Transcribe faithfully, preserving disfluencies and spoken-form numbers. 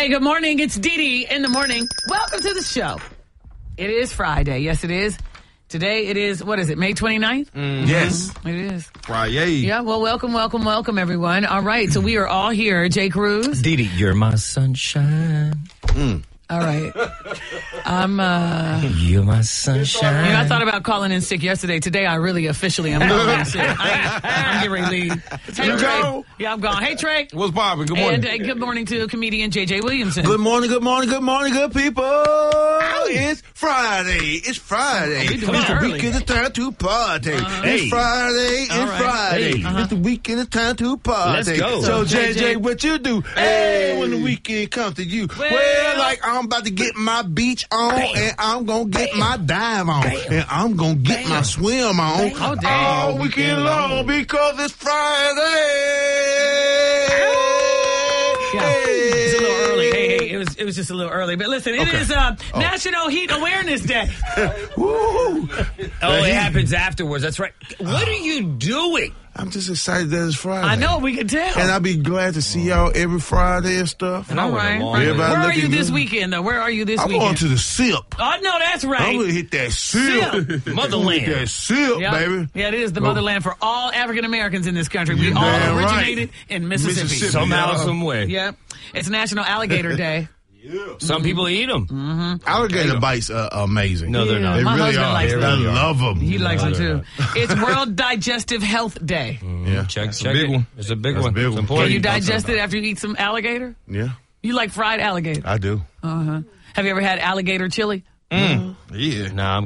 Hey, good morning. It's Dee Dee in the morning. Welcome to the show. It is Friday. Yes, it is. Today it is, what is it, May twenty-ninth? Mm-hmm. Yes. It is. Friday. Yeah, well, welcome, welcome, welcome, everyone. All right, so we are all here. Jay Cruz. Dee Dee, you're my sunshine. Mm. All right. I'm, uh... You're my sunshine. You know, I thought about calling in sick yesterday. Today, I really officially am calling in sick. I, I'm getting ready to leave. Hey, You Trey. go? Yeah, I'm gone. Hey, Trey. What's poppin'? Good morning. And uh, good morning to comedian J J Williamson. Good morning, good morning, good morning, good people. It's Friday. It's Friday. Oh, we doing it's it the early. weekend. It's time to party. Uh-huh. It's Hey. Friday. It's All right. Friday. Hey. Uh-huh. It's the weekend. It's time to party. Let's go. So, So, J J, J J, what you do? Hey. Hey, when the weekend comes to you. Well, Well, like I'm about to get my beach on, Bam. and I'm going to get Bam. my dive on, Bam. and I'm going to get Bam. my swim on Oh, damn. all weekend long because it's Friday. Yeah. It's a little early. Hey, hey, it was it was just a little early. But listen, it Okay. is uh, Oh. National Heat Awareness Day. Woo. Oh, Hey. it happens afterwards. That's right. What are you doing? I'm just excited that it's Friday. I know, we can tell. And I'll be glad to see y'all every Friday and stuff. And I All went right. along. right. Everybody Where are looking you this good. weekend, though? Where are you this I'm weekend? going to the sip. Oh, no, that's right. I'm going to hit that sip. Sip. Motherland. Hit that sip, Yeah. baby. Yeah, it is the Go. motherland for all African Americans in this country. We You all damn right. originated in Mississippi. Mississippi. Somehow, Yeah. some way. Yep. It's National Alligator Day. Some people eat them. Mm-hmm. Alligator bites are amazing. No, they're not. They My really husband are. likes I them. love them. He likes them, they're too. It's World Digestive Health Day. Yeah. Check, That's a check big it. one. It's a big That's a one. big It's one. important. Can you Important. digest it after you eat some alligator? Yeah, You like fried alligator? I do. Uh-huh. Have you ever had alligator chili? Yeah. Nah, I'm